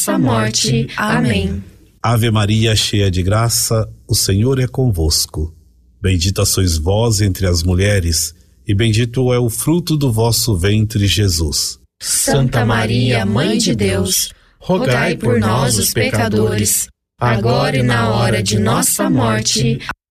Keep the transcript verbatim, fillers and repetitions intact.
nossa morte. Amém. Ave Maria, cheia de graça, o Senhor é convosco. Bendita sois vós entre as mulheres, e bendito é o fruto do vosso ventre, Jesus. Santa Maria, Mãe de Deus, rogai por nós, os pecadores, agora e na hora de nossa morte.